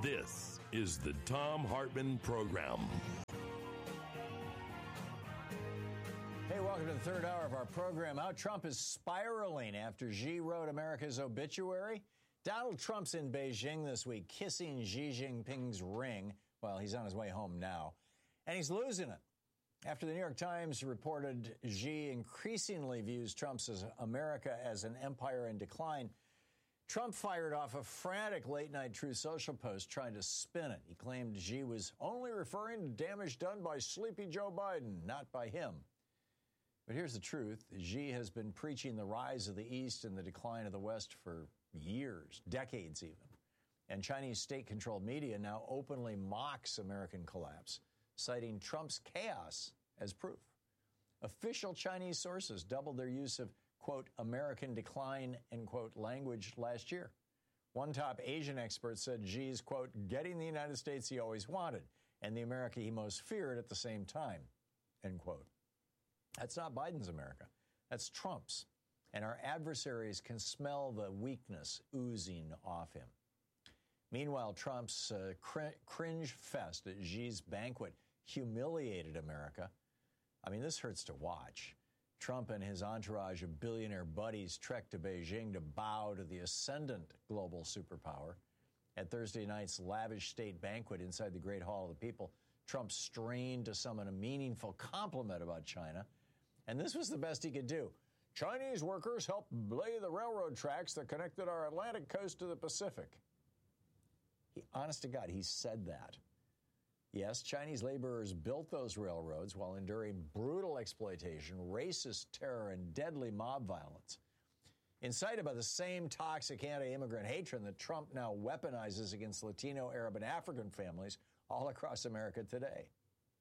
This is the Thom Hartmann Program. Hey, welcome to the third hour of our program. How Trump is spiraling after Xi wrote America's obituary. Donald Trump's in Beijing this week, kissing Xi Jinping's ring. Well, he's on his way home now. And he's losing it. After the New York Times reported Xi increasingly views Trump's America as an empire in decline, Trump fired off a frantic late-night Truth Social post trying to spin it. He claimed Xi was only referring to damage done by sleepy Joe Biden, not by him. But here's the truth. Xi has been preaching the rise of the East and the decline of the West for years, decades even. And Chinese state-controlled media now openly mocks American collapse, citing Trump's chaos as proof. Official Chinese sources doubled their use of, quote, American decline, end quote, language last year. One top Asian expert said Xi's, quote, getting the United States he always wanted and the America he most feared at the same time, end quote. That's not Biden's America. That's Trump's. And our adversaries can smell the weakness oozing off him. Meanwhile, Trump's cringe fest at Xi's banquet humiliated America. I mean, this hurts to watch. Trump and his entourage of billionaire buddies trekked to Beijing to bow to the ascendant global superpower. At Thursday night's lavish state banquet inside the Great Hall of the People, Trump strained to summon a meaningful compliment about China. And this was the best he could do. Chinese workers helped lay the railroad tracks that connected our Atlantic coast to the Pacific. Honest to God, he said that. Yes, Chinese laborers built those railroads while enduring brutal exploitation, racist terror, and deadly mob violence, incited by the same toxic anti-immigrant hatred that Trump now weaponizes against Latino, Arab, and African families all across America today.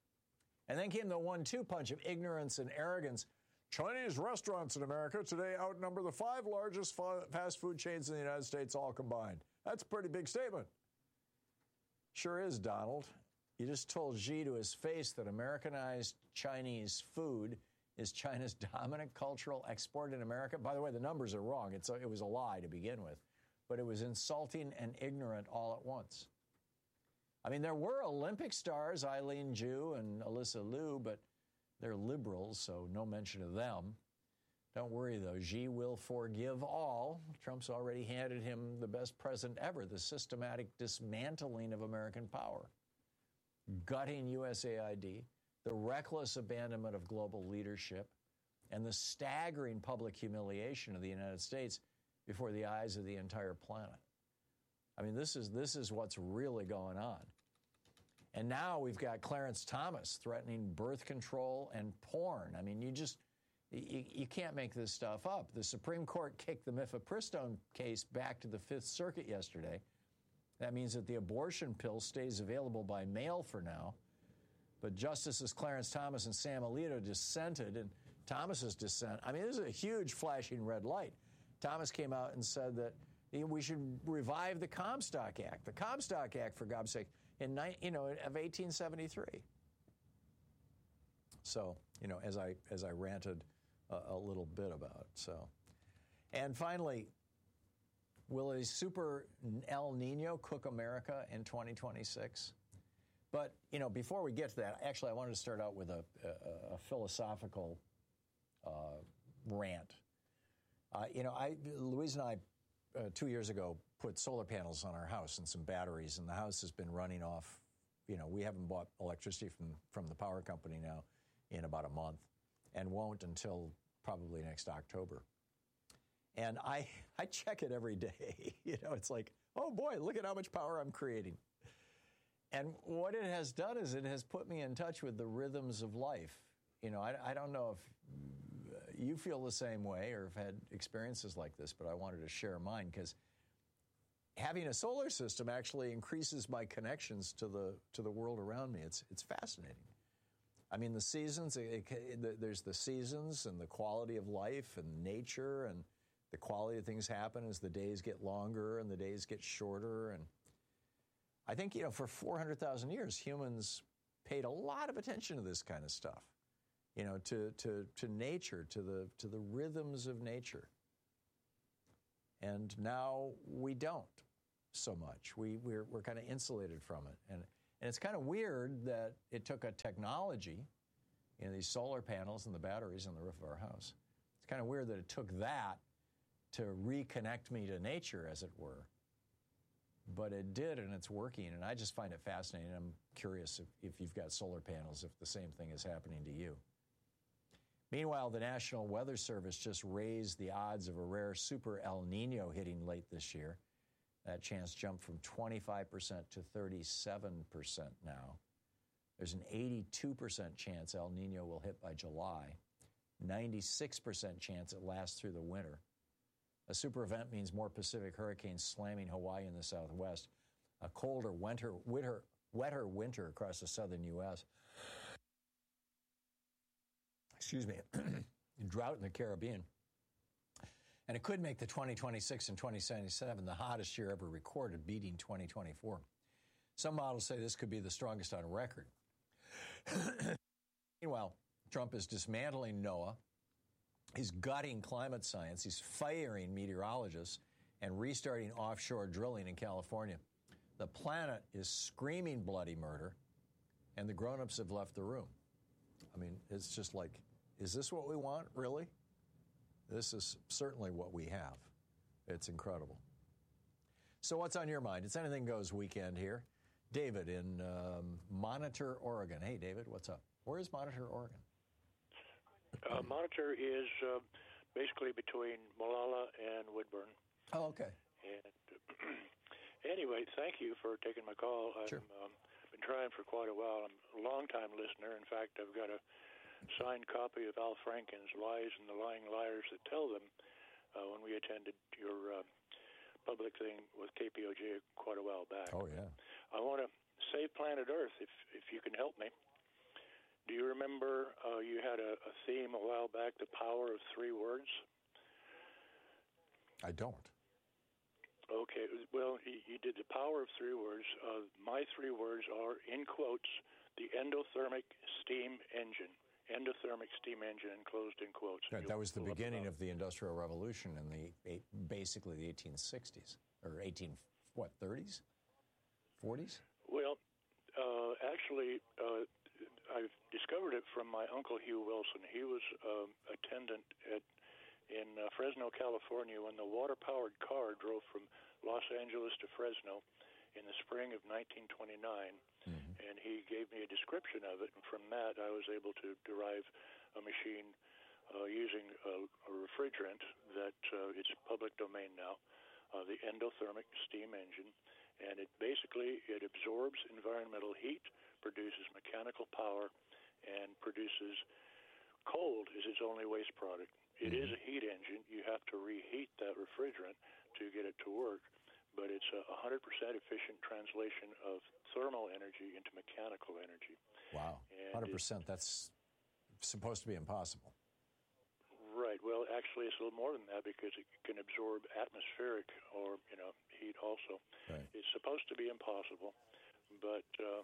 And then came the 1-2 punch of ignorance and arrogance. Chinese restaurants in America today outnumber the 5 largest fast food chains in the United States all combined. That's a pretty big statement. Sure is, Donald. You just told Xi to his face that Americanized Chinese food is China's dominant cultural export in America. By the way, the numbers are wrong. It was a lie to begin with. But it was insulting and ignorant all at once. I mean, there were Olympic stars, Eileen Zhu and Alyssa Liu, but they're liberals, so no mention of them. Don't worry, though. Xi will forgive all. Trump's already handed him the best present ever, the systematic dismantling of American power, gutting USAID, the reckless abandonment of global leadership, and the staggering public humiliation of the United States before the eyes of the entire planet. I mean, this is what's really going on. And now we've got Clarence Thomas threatening birth control and porn. I mean, you can't make this stuff up. The Supreme Court kicked the mifepristone case back to the Fifth Circuit yesterday. That means that the abortion pill stays available by mail for now. But Justices Clarence Thomas and Sam Alito dissented, and Thomas's dissent, I mean, this is a huge flashing red light. Thomas came out and said that we should revive the Comstock Act. The Comstock Act, for God's sake, of 1873. So, as I ranted a little bit about. So, and finally, will a super El Nino cook America in 2026? But, before we get to that, actually, I wanted to start out with a philosophical rant. Louise and I, 2 years ago, put solar panels on our house and some batteries, and the house has been running off. We haven't bought electricity from the power company now in about a month, and won't until probably next October. And I check it every day. It's like, oh boy, look at how much power I'm creating. And what it has done is it has put me in touch with the rhythms of life. I don't know if you feel the same way or have had experiences like this, but I wanted to share mine because having a solar system actually increases my connections to the world around me. It's fascinating. I mean, the seasons, there's the seasons and the quality of life and nature, and the quality of things happen as the days get longer and the days get shorter. And I think, for 400,000 years, humans paid a lot of attention to this kind of stuff, to nature, to the rhythms of nature. And now we don't. so much. We're kind of insulated from it. And it's kind of weird that it took a technology, these solar panels and the batteries on the roof of our house. It's kind of weird that it took that to reconnect me to nature, as it were. But it did, and it's working, and I just find it fascinating. I'm curious if you've got solar panels, if the same thing is happening to you. Meanwhile, the National Weather Service just raised the odds of a rare super El Nino hitting late this year. That chance jumped from 25% to 37% now. There's an 82% chance El Nino will hit by July, 96% chance it lasts through the winter. A super event means more Pacific hurricanes slamming Hawaii in the southwest, a colder, wetter winter across the southern U.S., drought in the Caribbean. And it could make the 2026 and 2077 the hottest year ever recorded, beating 2024. Some models say this could be the strongest on record. Meanwhile, Trump is dismantling NOAA. He's gutting climate science. He's firing meteorologists and restarting offshore drilling in California. The planet is screaming bloody murder, and the grown-ups have left the room. I mean, it's just like, is this what we want, really? This is certainly what we have. It's incredible. So what's on your mind? It's Anything Goes weekend here. David in Monitor, Oregon. Hey, David, what's up? Where is Monitor, Oregon? Monitor is basically between Molalla and Woodburn. Oh, okay. And anyway, thank you for taking my call. Sure. I've been trying for quite a while. I'm a long-time listener. In fact, I've got a signed copy of Al Franken's Lies and the Lying Liars That Tell Them when we attended your public thing with KPOJ quite a while back. Oh, yeah. I want to save planet Earth, if you can help me. Do you remember you had a theme a while back, The Power of Three Words? I don't. Okay. Well, you did The Power of Three Words. My three words are, in quotes, the endothermic steam engine. Endothermic steam engine, enclosed in quotes. Right, that was the beginning of the Industrial Revolution in basically the 1860s, or 30s? 40s? Well, actually, I've discovered it from my Uncle Hugh Wilson. He was attendant in Fresno, California, when the water-powered car drove from Los Angeles to Fresno in the spring of 1929, and he gave me a description of it, and from that I was able to derive a machine using a refrigerant that it's public domain now, the endothermic steam engine, and it absorbs environmental heat, produces mechanical power, and produces cold as its only waste product. It is a heat engine. You have to reheat that refrigerant to get it to work, but it's a 100% efficient translation of thermal energy into mechanical energy. Wow, 100%. That's supposed to be impossible. Right. Well, actually, it's a little more than that because it can absorb atmospheric or heat also. Right. It's supposed to be impossible, but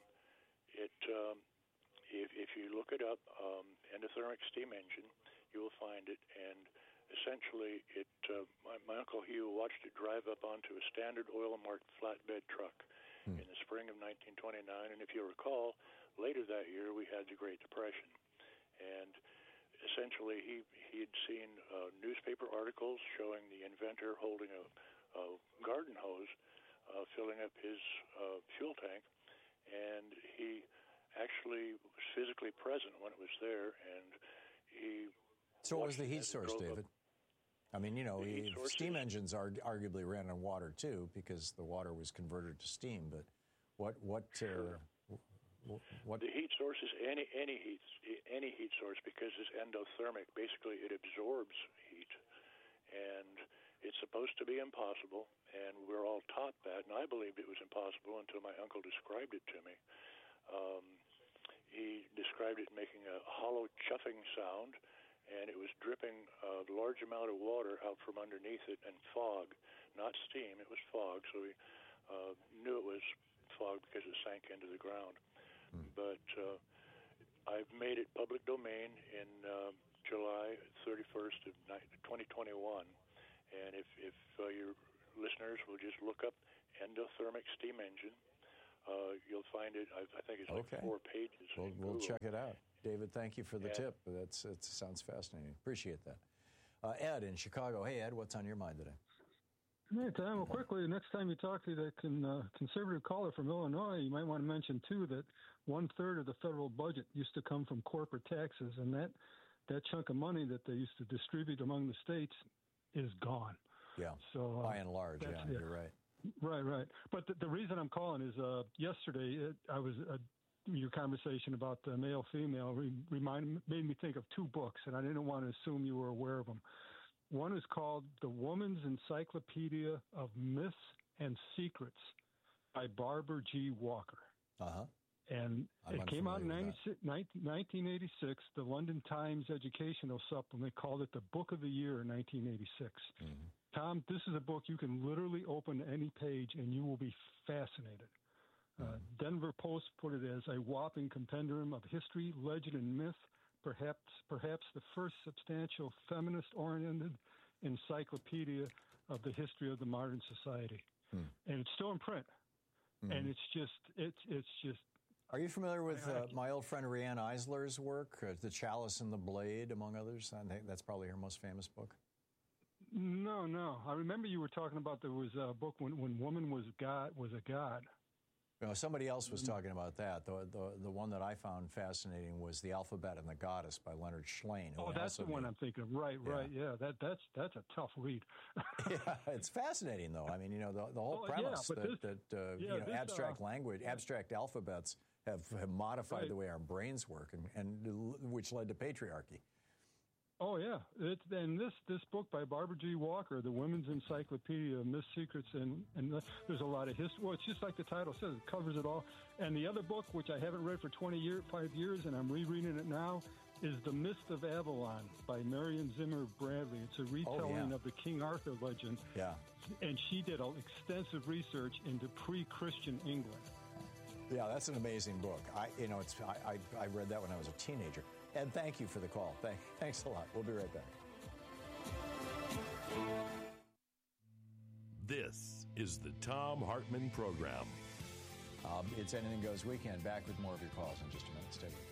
if you look it up, endothermic steam engine, you will find it, and essentially my Uncle Hugh watched it drive up onto a standard oil-marked flatbed truck in the spring of 1929, and if you recall, later that year we had the Great Depression, and essentially he had seen newspaper articles showing the inventor holding a garden hose filling up his fuel tank, and he actually was physically present when it was there, and he... So what was the heat source, David? I mean, steam engines arguably ran on water, too, because the water was converted to steam, but what the heat source is any heat source, because it's endothermic. Basically, it absorbs heat, and it's supposed to be impossible, and we're all taught that, and I believed it was impossible until my uncle described it to me. He described it making a hollow chuffing sound, and it was dripping a large amount of water out from underneath it, and fog, not steam, it was fog, so we knew it was fog because it sank into the ground. But I've made it public domain in July 31st of 2021, and if your listeners will just look up endothermic steam engine. You'll find it. I think it's like 4 pages. We'll check it out. David, thank you for the tip. It sounds fascinating. Appreciate that. Ed in Chicago. Hey, Ed, what's on your mind today? Hey, Tom. Well, quickly, next time you talk to the conservative caller from Illinois, you might want to mention, too, that 1/3 of the federal budget used to come from corporate taxes, and that chunk of money that they used to distribute among the states is gone. Yeah, so by and large, you're right. Right. But the reason I'm calling is yesterday your conversation about the male-female made me think of 2 books, and I didn't want to assume you were aware of them. One is called The Woman's Encyclopedia of Myths and Secrets by Barbara G. Walker. Uh-huh. And it came out in 1986. The London Times Educational Supplement called it the Book of the Year in 1986. Mm-hmm. Tom, this is a book you can literally open any page and you will be fascinated. Denver Post put it as a whopping compendium of history, legend, and myth, perhaps the first substantial feminist-oriented encyclopedia of the history of the modern society. And it's still in print. And it's just. Are you familiar with my old friend Rianne Eisler's work, The Chalice and the Blade, among others? I think that's probably her most famous book. No. I remember you were talking about there was a book when woman was a god. No, somebody else was talking about that. The one that I found fascinating was The Alphabet and the Goddess by Leonard Schlein. Oh, that's the one I'm thinking of. Right. Yeah, that's a tough read. Yeah, it's fascinating though. I mean, the whole premise abstract language, abstract alphabets have modified the way our brains work, and which led to patriarchy. Oh, yeah. And this book by Barbara G. Walker, The Women's Encyclopedia of Myths, Secrets, and there's a lot of history. Well, it's just like the title says. It covers it all. And the other book, which I haven't read for 5 years, and I'm rereading it now, is The Mist of Avalon by Marion Zimmer Bradley. It's a retelling of the King Arthur legend. Yeah. And she did extensive research into pre-Christian England. Yeah, that's an amazing book. I read that when I was a teenager. Ed, thank you for the call. Thanks a lot. We'll be right back. This is the Thom Hartmann Program. It's Anything Goes Weekend. Back with more of your calls in just a minute. Stay with us.